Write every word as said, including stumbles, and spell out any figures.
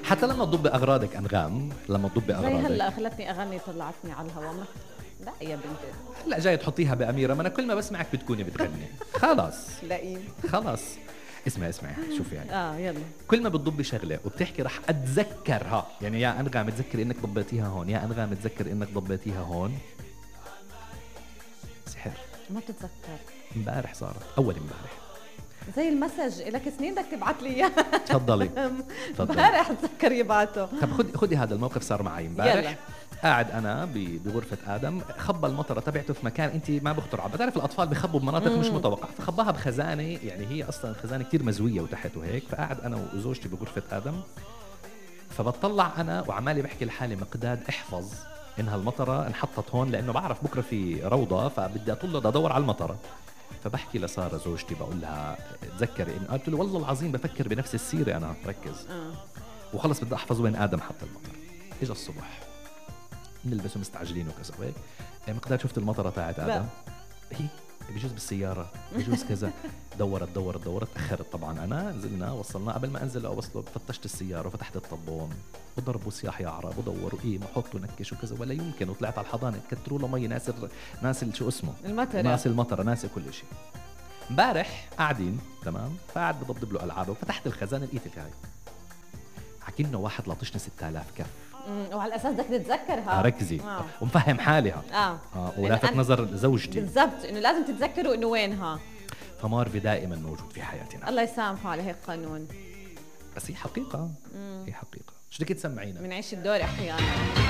حتى لما تضبي اغراضك انغام، لما تضبي زي اغراضك هلا خلتني اغني طلعتني على الهواء. ما لا يا بنتي هلا جاي تحطيها بأميرة، ما انا كل ما بسمعك بتكوني بتغني. خلاص لئيم. خلاص اسمعي اسمعي شوفي يعني اه يلا. كل ما بتضبي شغله وبتحكي رح اتذكرها، يعني يا انغام تذكري انك ضبيتيها هون، يا انغام تذكري انك ضبيتيها هون. سحر. ما بتتذكر. امبارح صارت، اول امبارح. زي المسج لك سنين بدك تبعت لي اياه. تفضلي تفضلي. امبارح تذكر يبعته. طب خدي خدي هذا الموقف صار معي امبارح. قاعد انا ب- بغرفه ادم، خبى المطره تبعته في مكان انت ما بخطر على، بتعرف الاطفال بخبوا بمناطق مش متوقعه، فخباها بخزانه، يعني هي اصلا خزانه كتير مزويه وتحت وهيك. فقاعد انا وزوجتي بغرفه ادم، فبطلع انا وعمالي بحكي لحالي مقداد احفظ انها المطره انحطت هون، لانه بعرف بكره في روضه فبدي اطل بدي ادور على المطره. فبحكي لساره زوجتي بقول لها تذكري انه، قالت له والله العظيم بفكر بنفس السيره انا، ركز. آه. وخلص بدي احفظ وين ادم حط المطر. اجى الصبح نلبسوا مستعجلين وكذا وهيك، مقدار شفت المطره تاعت ادم، هي بجوز بالسياره بجوز كذا. دورت دورت دورت تاخرت طبعا. انا نزلنا وصلنا، قبل ما انزل اوصله فتشت السياره وفتحت الطبون وضربوا صياح يا عرب ودوروا ايه محطوا نكش وكذا، ولا يمكن. وطلعت على الحضانه كتروا له مي، ناس ناس شو اسمه المطر ناس المطره ناس كل شيء. امبارح قاعدين تمام، فقعد بضبضب له العابه وفتحت الخزانه لقيت هاي حكينا واحد لطشني ستة آلاف كف. امم وعلى الاساس بدك تتذكرها. آه ركزي آه. ومفهم حالها. اه, آه ولافت نظر زوجتي بالضبط انه لازم تتذكروا انه وينها. فمارفي دائما موجود في حياتنا. الله يسامحه على هيك قانون. بس هي حقيقه. مم. هي حقيقه. شو بدك تسمعينا؟ بنعيش الدور احيانا.